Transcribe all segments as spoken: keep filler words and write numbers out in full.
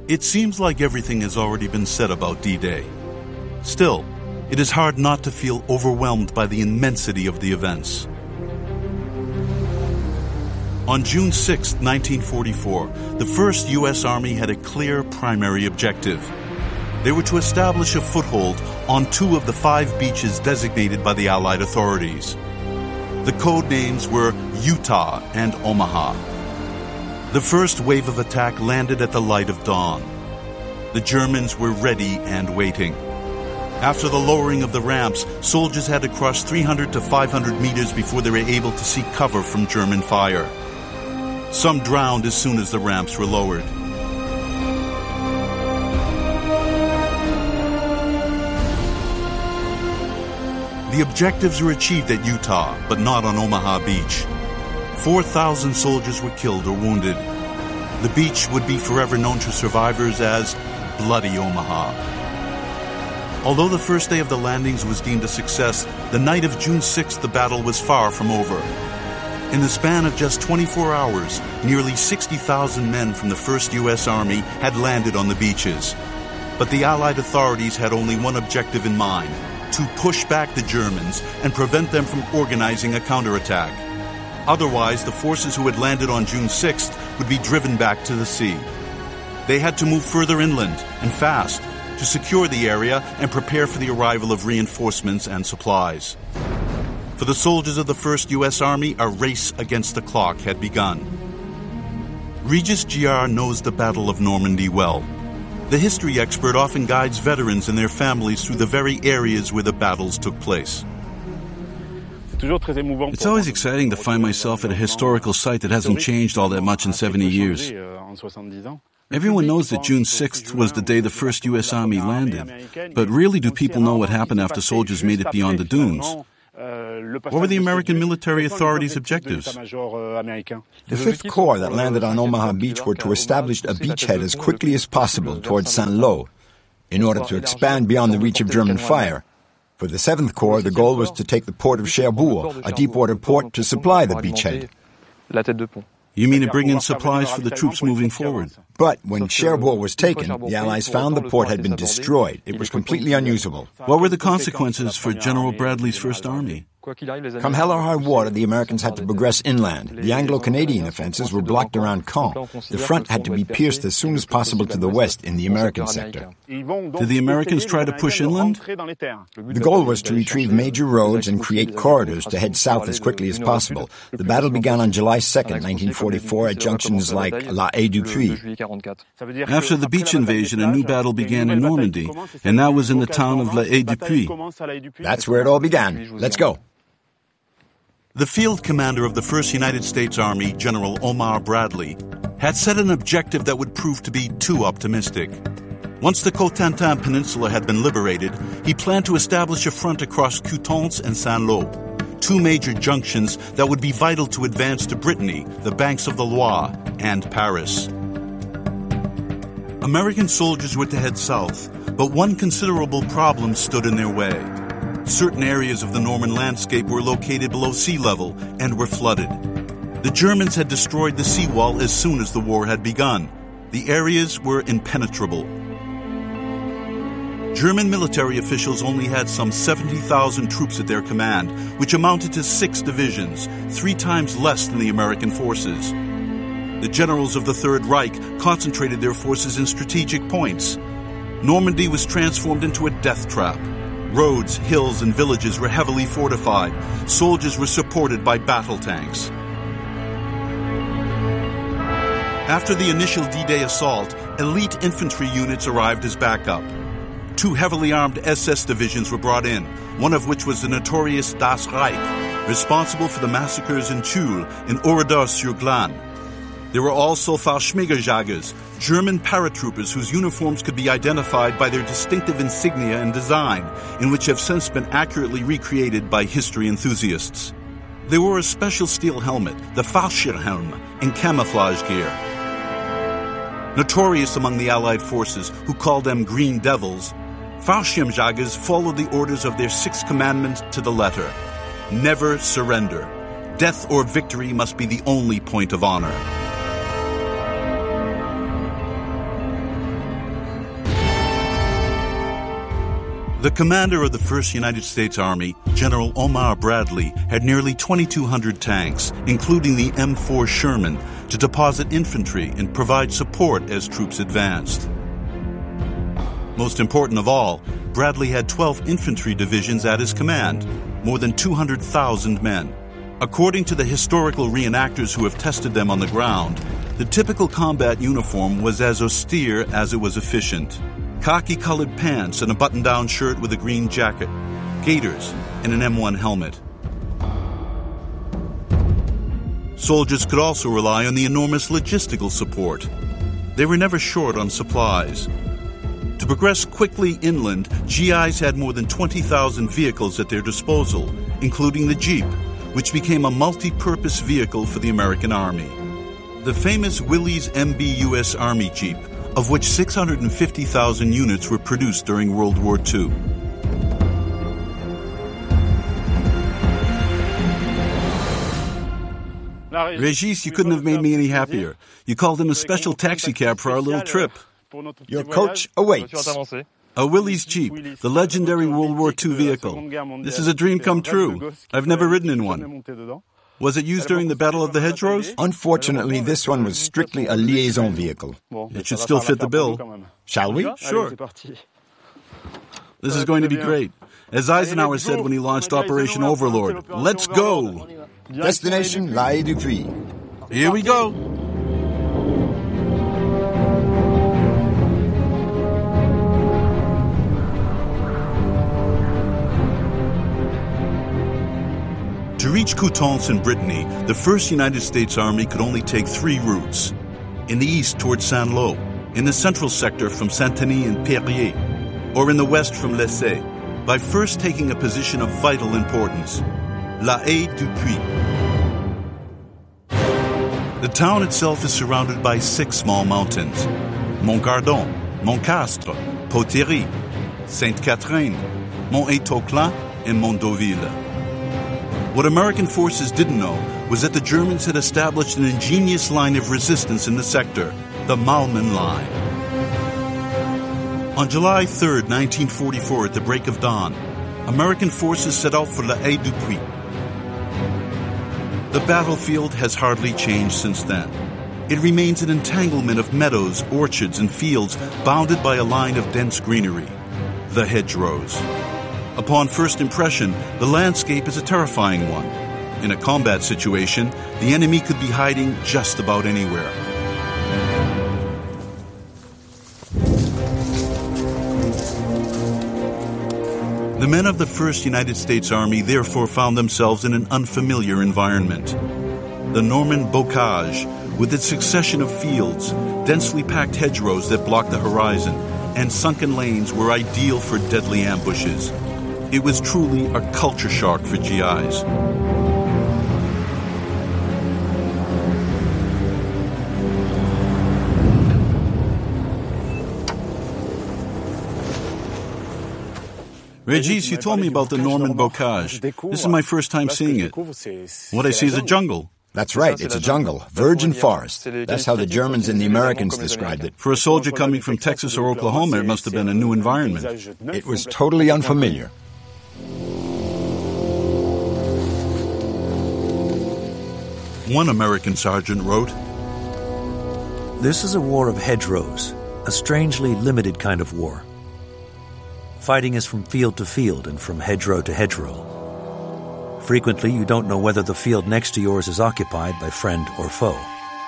It seems like everything has already been said about D-Day. Still, it is hard not to feel overwhelmed by the immensity of the events. On June sixth, nineteen forty-four, the First U S Army had a clear primary objective. They were to establish a foothold on two of the five beaches designated by the Allied authorities. The code names were Utah and Omaha. The first wave of attack landed at the light of dawn. The Germans were ready and waiting. After the lowering of the ramps, soldiers had to cross three hundred to five hundred meters before they were able to seek cover from German fire. Some drowned as soon as the ramps were lowered. The objectives were achieved at Utah, but not on Omaha Beach. four thousand soldiers were killed or wounded. The beach would be forever known to survivors as Bloody Omaha. Although the first day of the landings was deemed a success, the night of June sixth the battle was far from over. In the span of just twenty-four hours, nearly sixty thousand men from the First U S Army had landed on the beaches. But the Allied authorities had only one objective in mind: to push back the Germans and prevent them from organizing a counterattack. Otherwise, the forces who had landed on June sixth would be driven back to the sea. They had to move further inland, and fast, to secure the area and prepare for the arrival of reinforcements and supplies. For the soldiers of the First U S Army, a race against the clock had begun. Regis Giard knows the Battle of Normandy well. The history expert often guides veterans and their families through the very areas where the battles took place. It's always exciting to find myself at a historical site that hasn't changed all that much in seventy years. Everyone knows that June sixth was the day the First U S Army landed, but rarely do people know what happened after soldiers made it beyond the dunes. What were the American military authorities' objectives? The Fifth Corps that landed on Omaha Beach were to establish a beachhead as quickly as possible towards Saint-Lô in order to expand beyond the reach of German fire. For the Seventh Corps, the goal was to take the port of Cherbourg, a deepwater port, to supply the beachhead. You mean to bring in supplies for the troops moving forward? But when Cherbourg was taken, the Allies found the port had been destroyed. It was completely unusable. What were the consequences for General Bradley's First Army? Come hell or high water, the Americans had to progress inland. The Anglo-Canadian offenses were blocked around Caen. The front had to be pierced as soon as possible to the west in the American sector. Did the Americans try to push inland? The goal was to retrieve major roads and create corridors to head south as quickly as possible. The battle began on July second, nineteen forty-four, at junctions like La Haye-du-Puy. After the beach invasion, a new battle began in Normandy, and that was in the town of La Haye-du-Puy. That's where it all began. Let's go. The field commander of the First United States Army, General Omar Bradley, had set an objective that would prove to be too optimistic. Once the Cotentin Peninsula had been liberated, he planned to establish a front across Coutances and Saint-Lô, two major junctions that would be vital to advance to Brittany, the banks of the Loire, and Paris. American soldiers were to head south, but one considerable problem stood in their way. Certain areas of the Norman landscape were located below sea level and were flooded. The Germans had destroyed the seawall as soon as the war had begun. The areas were impenetrable. German military officials only had some seventy thousand troops at their command, which amounted to six divisions, three times less than the American forces. The generals of the Third Reich concentrated their forces in strategic points. Normandy was transformed into a death trap. Roads, hills, and villages were heavily fortified. Soldiers were supported by battle tanks. After the initial D-Day assault, elite infantry units arrived as backup. Two heavily armed S S divisions were brought in, one of which was the notorious Das Reich, responsible for the massacres in Tulle and Oradour-sur-Glane. There were also Fallschirmjägers, German paratroopers whose uniforms could be identified by their distinctive insignia and design, and which have since been accurately recreated by history enthusiasts. They wore a special steel helmet, the Fallschirmhelm, and camouflage gear. Notorious among the Allied forces, who called them Green Devils, Fallschirmjägers followed the orders of their sixth commandment to the letter: never surrender. Death or victory must be the only point of honor. The commander of the First United States Army, General Omar Bradley, had nearly twenty-two hundred tanks, including the M four Sherman, to deposit infantry and provide support as troops advanced. Most important of all, Bradley had twelve infantry divisions at his command, more than two hundred thousand men. According to the historical reenactors who have tested them on the ground, the typical combat uniform was as austere as it was efficient. Khaki-colored pants and a button-down shirt with a green jacket, gaiters, and an M one helmet. Soldiers could also rely on the enormous logistical support. They were never short on supplies. To progress quickly inland, G Is had more than twenty thousand vehicles at their disposal, including the Jeep, which became a multi-purpose vehicle for the American Army. The famous Willys M B U S Army Jeep, of which six hundred fifty thousand units were produced during World War Two. Régis, you couldn't have made me any happier. You called in a special taxi cab for our little trip. Your coach awaits. A Willys Jeep, the legendary World War Two vehicle. This is a dream come true. I've never ridden in one. Was it used during the Battle of the Hedgerows? Unfortunately, this one was strictly a liaison vehicle. It should still fit the bill. Shall we? Sure. This is going to be great. As Eisenhower said when he launched Operation Overlord, let's go! Destination La Haye-du-Puy. Here we go! To reach Coutances in Brittany, the First United States Army could only take three routes. In the east towards Saint-Lô, in the central sector from Saint-Denis and Périer, or in the west from Lessay, by first taking a position of vital importance, La Haye-du-Puy. The town itself is surrounded by six small mountains: Montgardon, Montcastre, Poterie, Sainte-Catherine, Mont-Étoclin, and Mont-Deauville. What American forces didn't know was that the Germans had established an ingenious line of resistance in the sector, the Malmen Line. On July third, nineteen forty-four, at the break of dawn, American forces set out for La Haye-du-Puy. The battlefield has hardly changed since then. It remains an entanglement of meadows, orchards, and fields bounded by a line of dense greenery, the hedgerows. Upon first impression, the landscape is a terrifying one. In a combat situation, the enemy could be hiding just about anywhere. The men of the First United States Army therefore found themselves in an unfamiliar environment. The Norman Bocage, with its succession of fields, densely packed hedgerows that blocked the horizon, and sunken lanes were ideal for deadly ambushes. It was truly a culture shock for G Is. Régis, you told me about the Norman Bocage. This is my first time seeing it. What I see is a jungle. That's right, it's a jungle, virgin forest. That's how the Germans and the Americans described it. For a soldier coming from Texas or Oklahoma, it must have been a new environment. It was totally unfamiliar. One American sergeant wrote, "This is a war of hedgerows, a strangely limited kind of war. Fighting is from field to field and from hedgerow to hedgerow. Frequently, you don't know whether the field next to yours is occupied by friend or foe.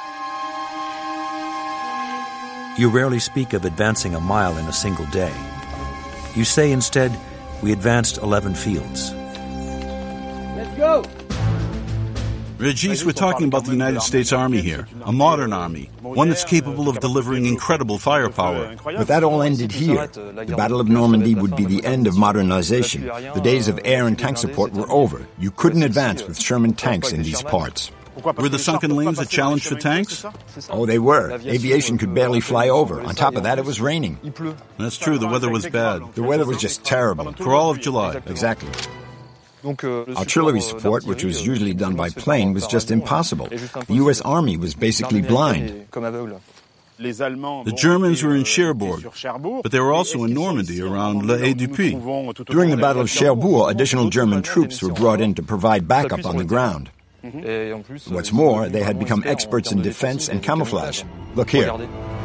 You rarely speak of advancing a mile in a single day. You say instead, we advanced eleven fields." Let's go! Régis, we're talking about the United States Army here, a modern army, one that's capable of delivering incredible firepower. But that all ended here. The Battle of Normandy would be the end of modernization. The days of air and tank support were over. You couldn't advance with Sherman tanks in these parts. Were the sunken lanes a challenge for tanks? Oh, they were. Aviation could barely fly over. On top of that, it was raining. That's true, the weather was bad. The weather was just terrible. For all of July. Exactly. Artillery support, which was usually done by plane, was just impossible. The U S Army was basically blind. The Germans were in Cherbourg, but they were also in Normandy around Le Haye-du-Puy. During the Battle of Cherbourg, additional German troops were brought in to provide backup on the ground. What's more, they had become experts in defense and camouflage. Look here.